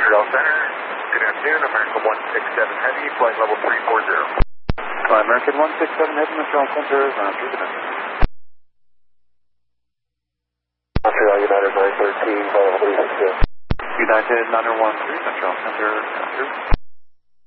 Montreal Center. Good afternoon, American 167 Heavy, flight level 340. American 167 Heavy, Montreal Center, Roger, good afternoon. Montreal United 913, flight level 360. United 913, Montreal Center, Roger.